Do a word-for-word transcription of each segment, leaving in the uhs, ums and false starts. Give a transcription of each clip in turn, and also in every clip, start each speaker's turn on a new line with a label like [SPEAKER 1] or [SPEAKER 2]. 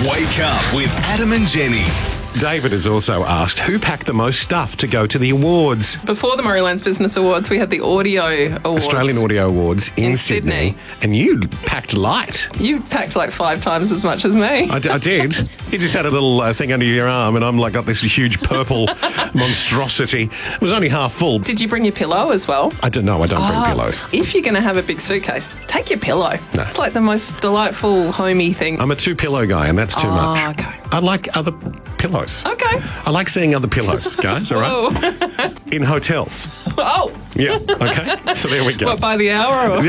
[SPEAKER 1] Wake up with Adam and Jenny.
[SPEAKER 2] David has also asked, who packed the most stuff to go to the awards?
[SPEAKER 3] Before the Murraylands Business Awards, we had the Audio Awards.
[SPEAKER 2] Australian Audio Awards in,
[SPEAKER 3] In
[SPEAKER 2] Sydney.
[SPEAKER 3] Sydney.
[SPEAKER 2] And you packed light.
[SPEAKER 3] You packed like five times as much as me.
[SPEAKER 2] I, d- I did. You just had a little uh, thing under your arm and I'm like got this huge purple monstrosity. It was only half full.
[SPEAKER 3] Did you bring your pillow as well?
[SPEAKER 2] I don't know. I don't bring
[SPEAKER 3] Oh,
[SPEAKER 2] pillows.
[SPEAKER 3] If you're going to have a big suitcase, take your pillow.
[SPEAKER 2] No.
[SPEAKER 3] It's like the most delightful, homey thing.
[SPEAKER 2] I'm a two-pillow guy and that's too
[SPEAKER 3] Oh,
[SPEAKER 2] much.
[SPEAKER 3] okay.
[SPEAKER 2] I like other pillows.
[SPEAKER 3] Okay.
[SPEAKER 2] I like seeing other pillows, guys, all right?
[SPEAKER 3] Oh.
[SPEAKER 2] In hotels.
[SPEAKER 3] Oh.
[SPEAKER 2] Yeah, okay. So there we go.
[SPEAKER 3] What, by the hour? Or?
[SPEAKER 2] Yeah.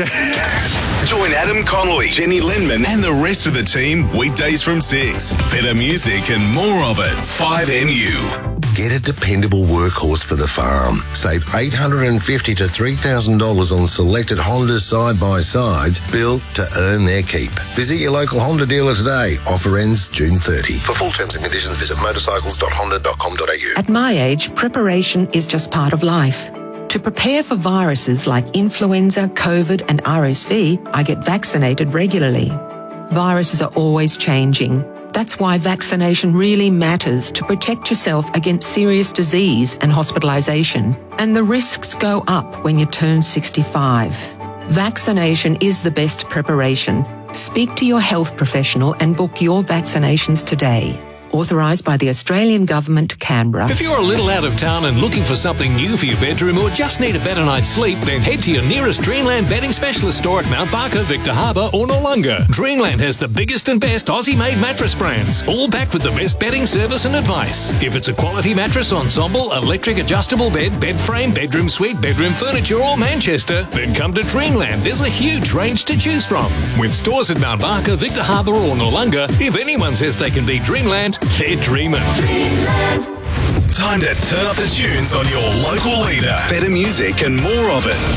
[SPEAKER 1] Join Adam Connolly, Jenny Lindman, and the rest of the team weekdays from six. Better music and more of it. five M U.
[SPEAKER 4] Get a dependable workhorse for the farm. Save eight hundred fifty dollars to three thousand dollars on selected Honda side-by-sides built to earn their keep. Visit your local Honda dealer today. Offer ends June thirtieth. For full terms and conditions, visit motorcycles dot honda dot com dot a u.
[SPEAKER 5] At my age, preparation is just part of life. To prepare for viruses like influenza, COVID and R S V, I get vaccinated regularly. Viruses are always changing. That's why vaccination really matters to protect yourself against serious disease and hospitalisation. And the risks go up when you turn sixty-five. Vaccination is the best preparation. Speak to your health professional and book your vaccinations today. Authorised by the Australian Government, Canberra.
[SPEAKER 6] If you're a little out of town and looking for something new for your bedroom or just need a better night's sleep, then head to your nearest Dreamland bedding specialist store at Mount Barker, Victor Harbour or Noarlunga. Dreamland has the biggest and best Aussie-made mattress brands, all backed with the best bedding service and advice. If it's a quality mattress, ensemble, electric adjustable bed, bed frame, bedroom suite, bedroom furniture or Manchester, then come to Dreamland. There's a huge range to choose from. With stores at Mount Barker, Victor Harbour or Noarlunga, if anyone says they can beat Dreamland, they're dreaming.
[SPEAKER 1] Dreamland. Time to turn up the tunes on your local leader. Better music and more of it.